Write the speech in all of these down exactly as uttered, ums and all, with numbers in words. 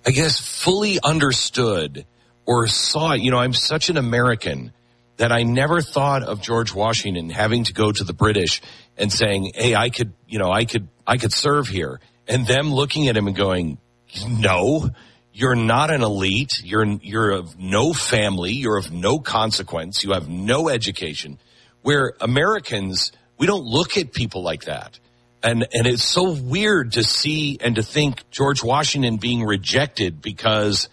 I guess, fully understood or saw it. You know, I'm such an American that I never thought of George Washington having to go to the British and saying, hey, I could, you know, I could, I could serve here. And them looking at him and going, no, you're not an elite. You're, you're of no family. You're of no consequence. You have no education. Where Americans, we don't look at people like that. And, and it's so weird to see and to think George Washington being rejected because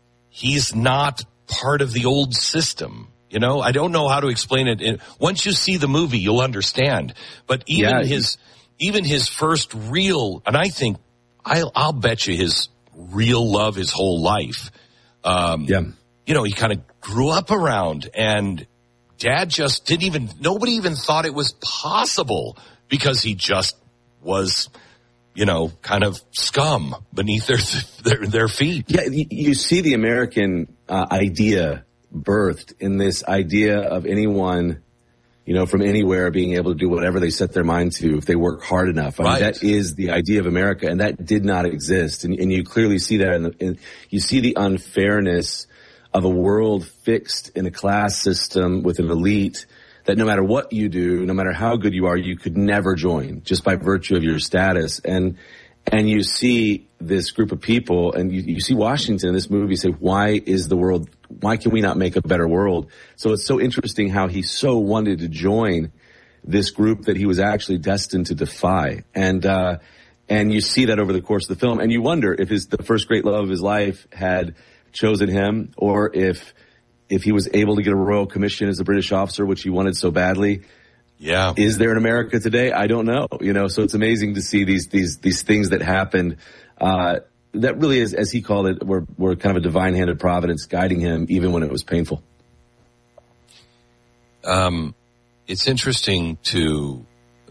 he's not part of the old system. You know, I don't know how to explain it. Once you see the movie, you'll understand. But even yeah. his, even his first real, and I think, I'll, I'll bet you his real love his whole life. Um, yeah. You know, he kind of grew up around, and Dad just didn't even, nobody even thought it was possible because he just was, you know, kind of scum beneath their their, their feet. Yeah, you see the American uh, idea birthed in this idea of anyone, you know, from anywhere being able to do whatever they set their mind to if they work hard enough. I right. mean, that is the idea of America, and that did not exist. And, and you clearly see that, in the, in, you see the unfairness of a world fixed in a class system with an elite that no matter what you do, no matter how good you are, you could never join just by virtue of your status. And and you see this group of people, and you, you see Washington in this movie say, why is the world, why can we not make a better world? So it's so interesting how he so wanted to join this group that he was actually destined to defy. And uh and you see that over the course of the film, and you wonder if his the first great love of his life had chosen him, or if if he was able to get a royal commission as a British officer, which he wanted so badly. Yeah. Is there an America today? I don't know. You know, so it's amazing to see these, these, these things that happened, uh, that really is, as he called it, were, were kind of a divine hand of providence guiding him even when it was painful. Um, it's interesting to,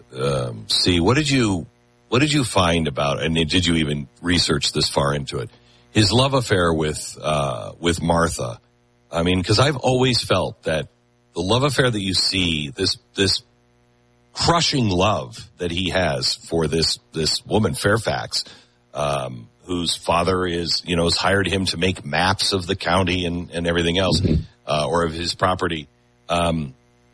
um, see, what did you, what did you find about, and did you even research this far into it? His love affair with, uh, with Martha. I mean, because I've always felt that the love affair that you see, this this crushing love that he has for this this woman, Fairfax, um, whose father is, you know, has hired him to make maps of the county and, and everything else, mm-hmm. uh, or of his property. Um,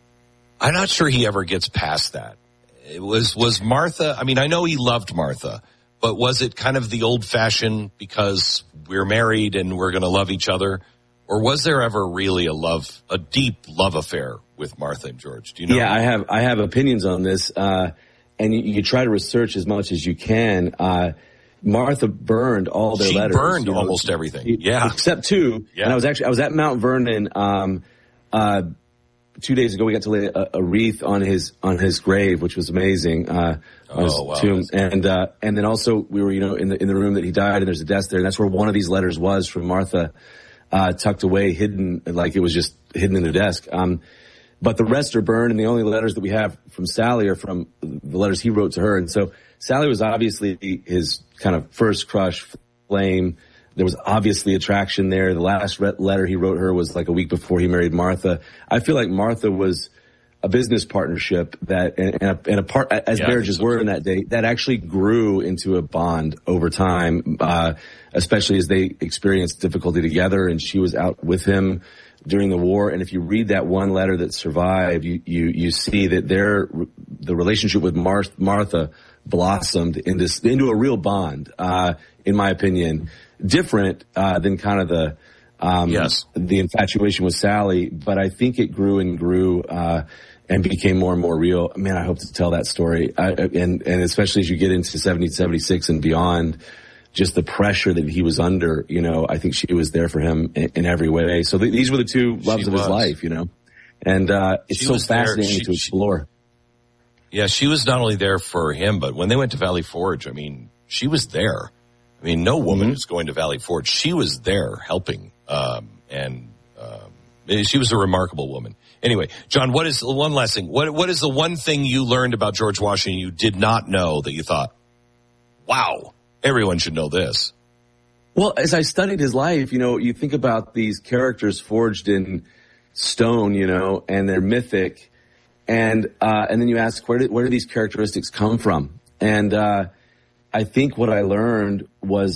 I'm not sure he ever gets past that. It was was Martha. I mean, I know he loved Martha, but was it kind of the old fashioned because we're married and we're going to love each other? Or was there ever really a love, a deep love affair with Martha and George? Do you know? Yeah, I have, I have opinions on this. Uh, and you, you try to research as much as you can. Uh, Martha burned all their she letters. She burned you know, almost everything. Yeah. Except two. Yeah. And I was actually, I was at Mount Vernon, um, uh, two days ago. We got to lay a, a wreath on his, on his grave, which was amazing. Uh, on his oh, wow. tomb. And, uh, and then also we were, you know, in the, in the room that he died, and there's a desk there. And that's where one of these letters was from Martha. Uh, tucked away, hidden, like it was just hidden in the desk. Um, but the rest are burned, and the only letters that we have from Sally are from the letters he wrote to her. And so Sally was obviously his kind of first crush, flame. There was obviously attraction there. The last re- letter he wrote her was like a week before he married Martha. I feel like Martha was a business partnership that, and, and, a, and a part, as yeah, marriages so were in that day, that actually grew into a bond over time, uh, especially as they experienced difficulty together, and she was out with him during the war. And if you read that one letter that survived, you, you, you see that their, the relationship with Mar- Martha blossomed into, into a real bond, uh, in my opinion, different, uh, than kind of the, um, yes. the infatuation with Sally, but I think it grew and grew, uh, and became more and more real. Man, I hope to tell that story. I, and, and especially as you get into seventeen seventy-six and beyond, just the pressure that he was under, you know, I think she was there for him in, in every way. So th- these were the two loves she of was. his life, you know, and, uh, it's she so fascinating she, to explore. She, yeah, she was not only there for him, but when they went to Valley Forge, I mean, she was there. I mean, no woman mm-hmm. is going to Valley Forge. She was there helping, um, and, um, she was a remarkable woman. Anyway, John, what is one last thing? What, what is the one thing you learned about George Washington you did not know that you thought, wow, everyone should know this? Well, as I studied his life, you know, you think about these characters forged in stone, you know, and they're mythic. And, uh, and then you ask, where did, where do these characteristics come from? And, uh, I think what I learned was